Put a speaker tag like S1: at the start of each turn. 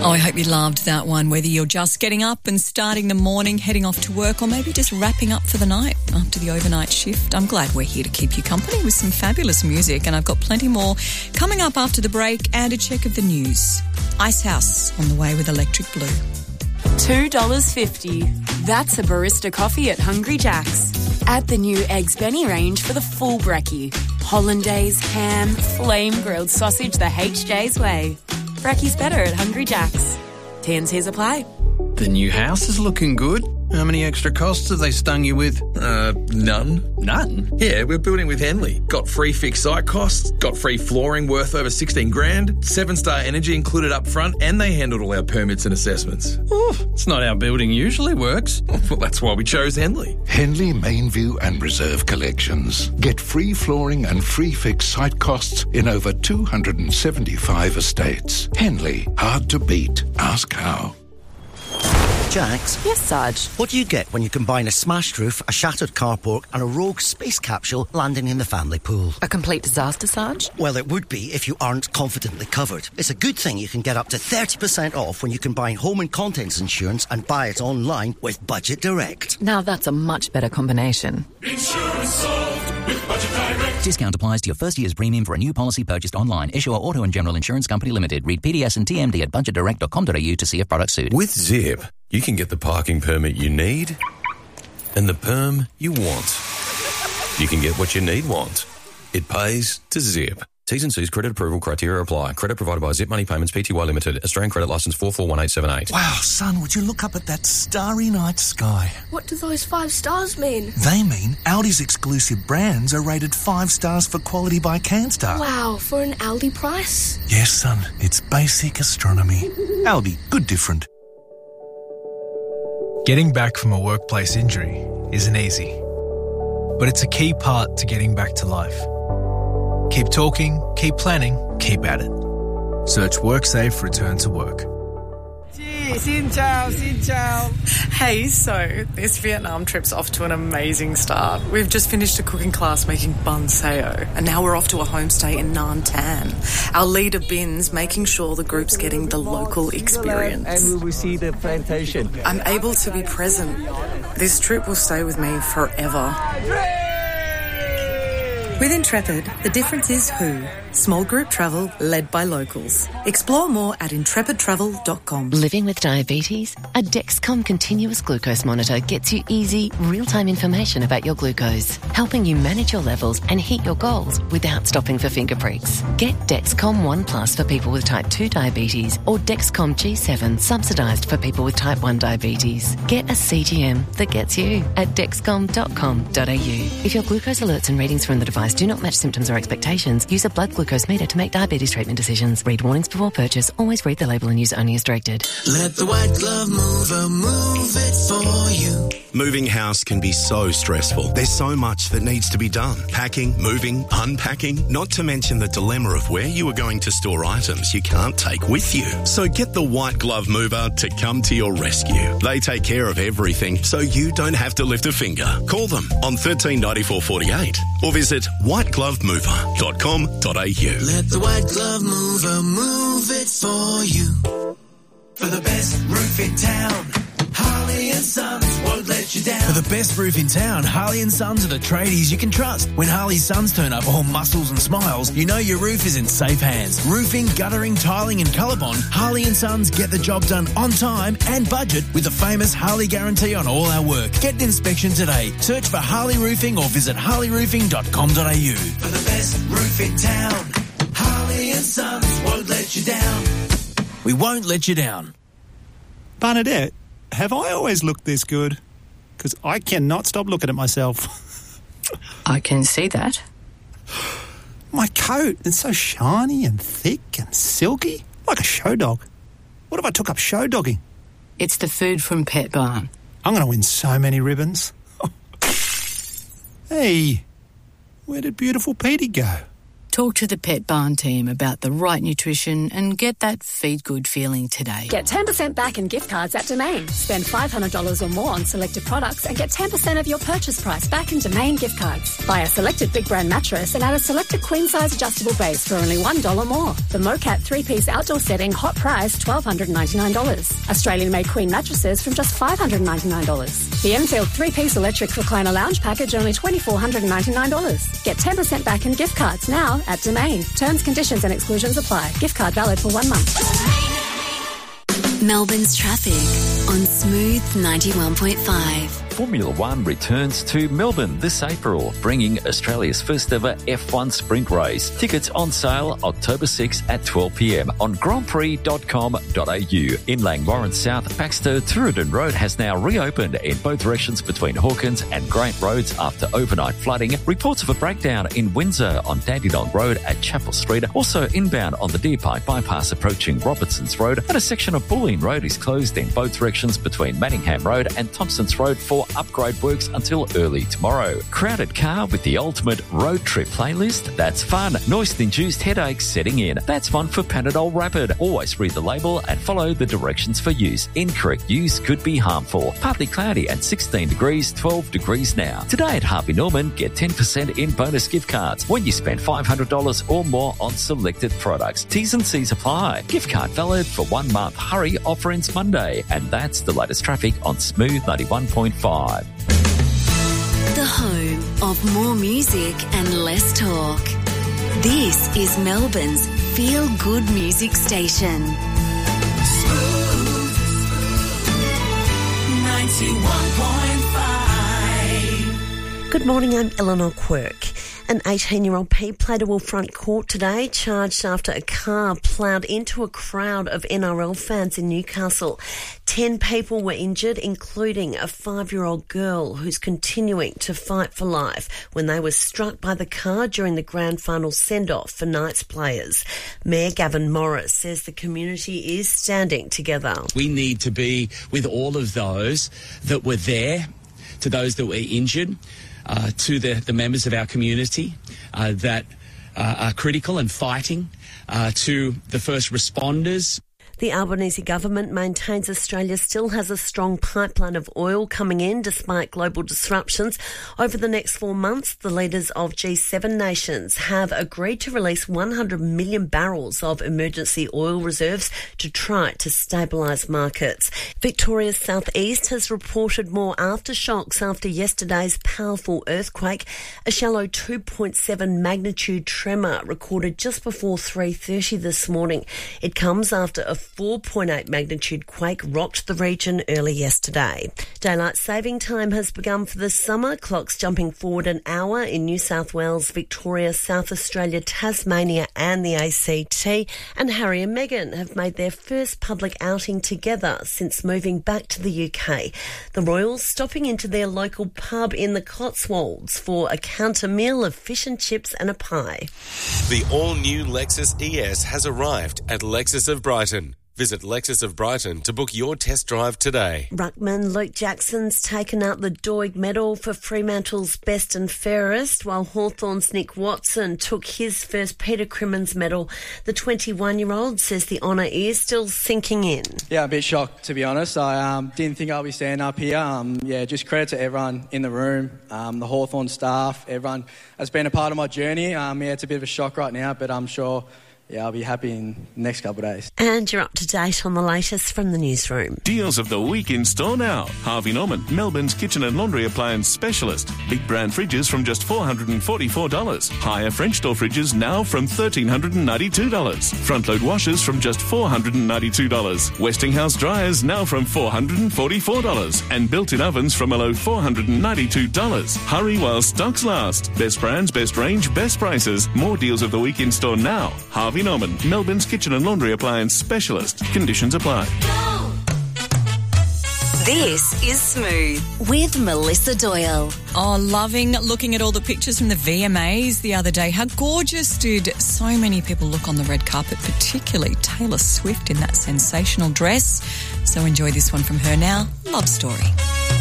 S1: Oh, I hope you loved that one, whether you're just getting up and starting the morning, heading off to work, or maybe just wrapping up for the night after the overnight shift. I'm glad we're here to keep you company with some fabulous music, and I've got plenty more coming up after the break and a check of the news. Icehouse on the way with Electric Blue.
S2: $2.50. That's a barista coffee at Hungry Jack's. Add the new Eggs Benny range for the full brekkie. Hollandaise, ham, flame-grilled sausage the HJ's way. Brekkie's better at Hungry Jack's. T&Cs apply.
S3: The new house is looking good. How many extra costs have they stung you with?
S4: None.
S3: None?
S4: Yeah, we're building with Henley. Got free fixed site costs, got free flooring worth over 16 grand, 7-star energy included up front, and they handled all our permits and assessments.
S3: Oh, it's not how building usually works.
S4: Well, that's why we chose Henley.
S5: Henley Mainview and Reserve Collections. Get free flooring and free fixed site costs in over 275 estates. Henley, hard to beat. Ask how.
S6: Jax?
S2: Yes, Sarge.
S6: What do you get when you combine a smashed roof, a shattered carport and a rogue space capsule landing in the family pool?
S2: A complete disaster, Sarge?
S6: Well, it would be if you aren't confidently covered. It's a good thing you can get up to 30% off when you combine home and contents insurance and buy it online with Budget Direct.
S2: Now that's a much better combination.
S7: Insurance solved with Budget Direct.
S8: Discount applies to your first year's premium for a new policy purchased online. Issuer Auto and General Insurance Company Limited. Read PDS and TMD at budgetdirect.com.au to see if product suit.
S9: With Zip, you can get the parking permit you need and the perm you want. You can get what you want. It pays to Zip. T's and C's credit approval criteria apply. Credit provided by Zip Money Payments Pty Limited. Australian credit licence 441878.
S10: Wow, son, would you look up at that starry night sky?
S11: What do those 5 stars mean?
S10: They mean Audi's exclusive brands are rated 5 stars for quality by CanStar.
S11: Wow, for an Aldi price?
S10: Yes, son, it's basic astronomy. Aldi, good different.
S12: Getting back from a workplace injury isn't easy, but it's a key part to getting back to life. Keep talking, keep planning, keep at it. Search WorkSafe Return to Work.
S13: Xin chào, xin chào.
S14: Hey, so this Vietnam trip's off to an amazing start. We've just finished a cooking class making bun sao, and now we're off to a homestay in Nam Tan. Our leader, Bin's, making sure the group's getting the local experience.
S13: And we will see the plantation.
S14: I'm able to be present. This trip will stay with me forever. With Intrepid, the difference is who. Small group travel led by locals. Explore more at intrepidtravel.com.
S15: Living with diabetes? A Dexcom continuous glucose monitor gets you easy, real-time information about your glucose, helping you manage your levels and hit your goals without stopping for finger pricks. Get Dexcom One Plus for people with type 2 diabetes or Dexcom G7 subsidised for people with type 1 diabetes. Get a CGM that gets you at dexcom.com.au. If your glucose alerts and readings from the device do not match symptoms or expectations, use a blood glucose meter to make diabetes treatment decisions. Read warnings before purchase. Always read the label and use only as directed.
S16: Let the white glove mover move it for you.
S17: Moving house can be so stressful. There's so much that needs to be done. Packing, moving, unpacking, not to mention the dilemma of where you are going to store items you can't take with you. So get the white glove mover to come to your rescue. They take care of everything so you don't have to lift a finger. Call them on 139448 or visit whiteglovemover.com.au.
S16: Let the white glove mover move it for you. For the best roof in town, Harley and Sons won't let you down.
S18: For the best roof in town, Harley and Sons are the tradies you can trust. When Harley's Sons turn up all muscles and smiles, you know your roof is in safe hands. Roofing, guttering, tiling and ColourBond, Harley and Sons get the job done on time and budget with the famous Harley guarantee on all our work. Get an inspection today. Search for Harley Roofing or visit harleyroofing.com.au.
S16: For the best roof in town, Harley and Sons won't let you down.
S18: We won't let you down.
S19: Bernadette, have I always looked this good? Because I cannot stop looking at myself.
S2: I can see that.
S19: My coat, it's so shiny and thick and silky, like a show dog. What if I took up show dogging?
S2: It's the food from Pet Barn.
S19: I'm going to win so many ribbons. Hey, where did beautiful Petey go?
S2: Talk to the Pet Barn team about the right nutrition and get that feed good feeling today.
S20: Get 10% back in gift cards at Domain. Spend $500 or more on selected products and get 10% of your purchase price back in Domain gift cards. Buy a selected big brand mattress and add a selected queen size adjustable base for only $1 more. The Mocat 3-piece outdoor setting, hot price $1,299. Australian made queen mattresses from just $599. The Enfield 3-piece electric recliner lounge package only $2,499. Get 10% back in gift cards now at Domain. Terms, conditions and exclusions apply. Gift card valid for 1 month.
S21: Melbourne's traffic on Smooth 91.5.
S22: Formula One returns to Melbourne this April, bringing Australia's first ever F1 sprint race. Tickets on sale October 6 at 12 p.m. on grandprix.com.au. Inland Lawrence South, Baxter Tooradin Road has now reopened in both directions between Hawkins and Grant Roads after overnight flooding. Reports of a breakdown in Windsor on Dandenong Road at Chapel Street. Also inbound on the Deer Park bypass approaching Robertson's Road, and a section of Bulleen Road is closed in both directions between Manningham Road and Thompson's Road for upgrade works until early tomorrow. Crowded car with the ultimate road trip playlist? That's fun. Noise-induced headaches setting in? That's fun for Panadol Rapid. Always read the label and follow the directions for use. Incorrect use could be harmful. Partly cloudy and 16 degrees, 12 degrees now. Today at Harvey Norman, get 10% in bonus gift cards when you spend $500 or more on selected products. T's and C's apply. Gift card valid for 1 month. Hurry, offer ends Monday. And that's the latest traffic on Smooth 91.5.
S21: The home of more music and less talk. This is Melbourne's feel-good music station.
S16: Smooth 91.5.
S23: Good morning, I'm Eleanor Quirk. An 18-year-old pleaded will front court today, charged after a car ploughed into a crowd of NRL fans in Newcastle. 10 people were injured, including a 5-year-old girl who's continuing to fight for life when they were struck by the car during the grand final send-off for Knights players. Mayor Gavin Morris says the community is standing together.
S24: We need to be with all of those that were there, to those that were injured, to the members of our community that are critical and fighting, to the first responders.
S23: The Albanese government maintains Australia still has a strong pipeline of oil coming in despite global disruptions. Over the next 4 months, the leaders of G7 nations have agreed to release 100 million barrels of emergency oil reserves to try to stabilise markets. Victoria's southeast has reported more aftershocks after yesterday's powerful earthquake. A shallow 2.7 magnitude tremor recorded just before 3:30 this morning. It comes after a 4.8 magnitude quake rocked the region early yesterday. Daylight saving time has begun for the summer, clocks jumping forward an hour in New South Wales, Victoria, South Australia, Tasmania and the ACT. And Harry and Meghan have made their first public outing together since moving back to the UK. The royals stopping into their local pub in the Cotswolds for a counter meal of fish and chips and a pie.
S25: The all-new Lexus ES has arrived at Lexus of Brighton. Visit Lexus of Brighton to book your test drive today.
S23: Ruckman Luke Jackson's taken out the Doig medal for Fremantle's best and fairest, while Hawthorn's Nick Watson took his first Peter Crimmins medal. The 21-year-old says the honour is still sinking in.
S13: Yeah, a bit shocked, to be honest. I didn't think I'll be standing up here. Just credit to everyone in the room, the Hawthorn staff, everyone has been a part of my journey. It's a bit of a shock right now, but I'm sure... I'll be happy in the next couple of days.
S23: And you're up to date on the latest from the newsroom.
S26: Deals of the week in store now. Harvey Norman, Melbourne's kitchen and laundry appliance specialist. Big brand fridges from just $444. Higher French door fridges now from $1,392. Front load washers from just $492. Westinghouse dryers now from $444. And built-in ovens from a low $492. Hurry while stocks last. Best brands, best range, best prices. More deals of the week in store now. Harvey Norman, Melbourne's kitchen and laundry appliance specialist. Conditions apply.
S21: This is Smooth with Melissa Doyle.
S1: Oh, loving looking at all the pictures from the VMAs the other day. How gorgeous did so many people look on the red carpet, particularly Taylor Swift in that sensational dress. So enjoy this one from her now, Love Story.